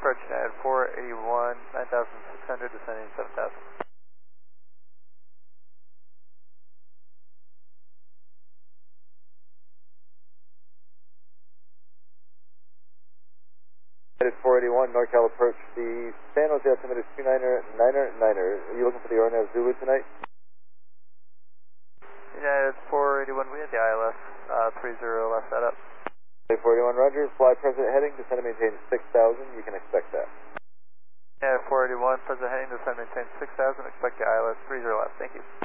approach United 481, 9,600, descending 7,000. United 481, NorCal approach, the San Jose altimeter is 29er. Are you looking for the Ornav Zulu tonight? United 481, we had the ILS 30 left that up. United 481, roger, fly present heading, descend and maintain 6,000, you can expect that. United 481, present heading, descend and maintain 6,000, expect the ILS 30 left, thank you.